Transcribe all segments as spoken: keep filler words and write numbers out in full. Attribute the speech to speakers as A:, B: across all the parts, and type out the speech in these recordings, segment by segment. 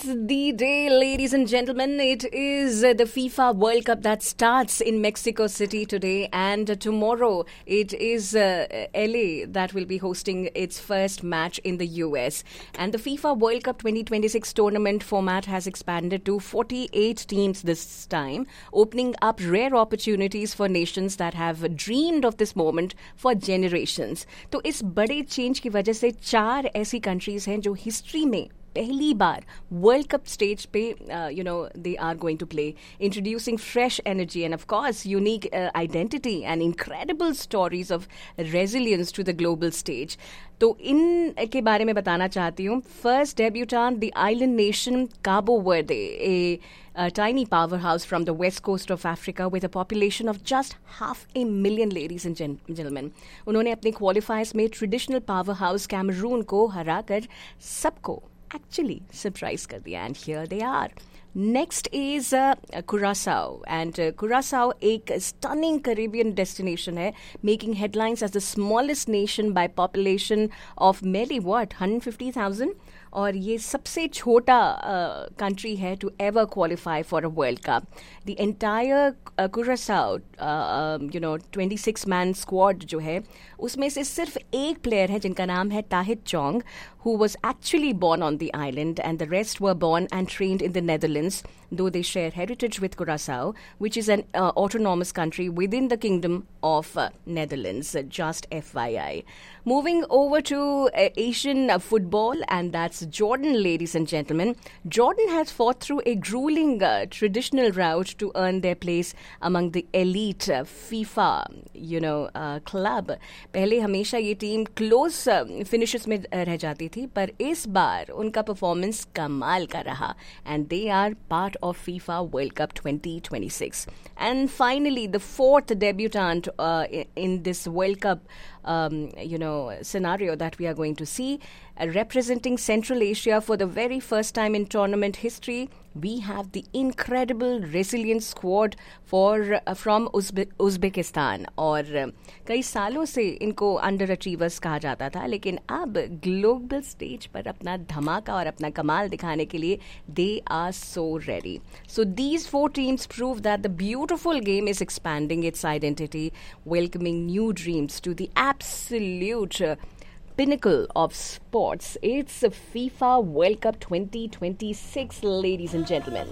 A: the day, ladies and gentlemen. It is uh, the FIFA World Cup that starts in Mexico City today, and uh, tomorrow it is uh, L A that will be hosting its first match in the U S. And the FIFA World Cup twenty twenty-six tournament format has expanded to forty-eight teams this time, opening up rare opportunities for nations that have dreamed of this moment for generations. तो इस बड़े change की वजह से चार ऐसी countries हैं जो हिस्ट्री में पहली बार वर्ल्ड कप स्टेज पे you know they are going to play, introducing fresh energy end of course unique identity and incredible stories of resilience to the global stage. तो इन के बारे में बताना चाहती हूँ. First debutant the island nation Cabo Varde, A a tiny powerhouse from the west coast of Africa with a population of just half a million, ladies and gen- gentlemen. उन्होंने अपने क्वालिफायर्स में ट्रेडिशनल पावर हाउस कैमरून को हराकर सबको actually surprise कर दिया. And here they are. Next is uh, Curaçao, and uh, Curaçao एक stunning Caribbean destination है, making headlines as the smallest nation by population of merely what one hundred fifty thousand, और ये सबसे छोटा country uh, है to ever qualify for a World Cup. The entire uh, Curaçao, uh, um, you know, twenty-six man squad जो है, उसमें से सिर्फ एक प्लेयर है जिनका नाम है Tahith Chong, who was actually born on the island, and the rest were born and trained in the Netherlands, though they share heritage with Curaçao, which is an uh, autonomous country within the Kingdom of uh, Netherlands, uh, just F Y I. Moving over to uh, Asian uh, football, and that's Jordan, ladies and gentlemen. Jordan has fought through a grueling uh, traditional route to earn their place among the elite uh, FIFA, you know, uh, club. पहले हमेशा ये team close finishes में रह जाती थी, पर इस बार उनका परफॉर्मेंस कमाल का रहा, and they are part of FIFA World Cup twenty twenty-six. And finally, the fourth debutant uh, in this World Cup um, you know, scenario that we are going to see, uh, representing Central Asia for the very first time in tournament history, we have the incredible resilient squad for uh, from Uzbe- Uzbekistan. और uh, कई सालों से इनको under achievers कहा जाता था, लेकिन अब ग्लोबल स्टेज पर अपना धमाका और अपना कमाल दिखाने के लिए they are so ready. So these four teams prove that the beautiful game is expanding its identity, welcoming new dreams to the absolute uh, pinnacle of sports. It's a FIFA World Cup twenty twenty-six, ladies and gentlemen.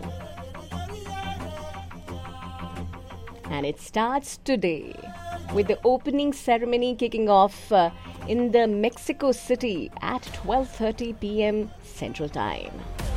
A: And it starts today with the opening ceremony kicking off uh, in the Mexico City at twelve thirty p.m. Central Time.